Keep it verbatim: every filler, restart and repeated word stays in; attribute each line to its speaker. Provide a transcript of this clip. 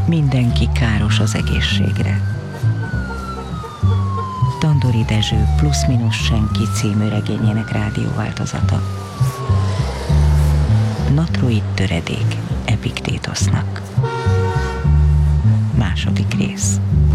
Speaker 1: Mindenki káros az egészségre. Tandori Dezső Plusz-minusz senki című regényének rádióváltozata. Natroid töredék Epiktétosznak. Második rész.